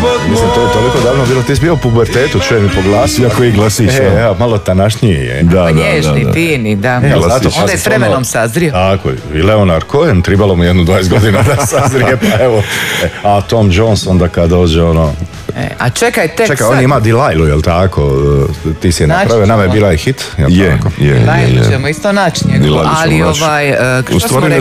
Mislim, to je toliko davno bilo, ti si bio u pubertetu, čujem mi po glasu. Jako i glasić. Malo tanašniji je. Pa nježni, fini, da. Onda je s vremenom sazrio. Tako, i Leonard Cohen, tribalo mu 20 godina da sazrije, pa evo. A Tom Jones onda kad dođe ono... A čekaj, Čekaj, on ima Delillu, jel tako? Ti si je napravio, nama je bila i hit, jel tako? Delillu ćemo isto naći njegov, ali što smo rekli...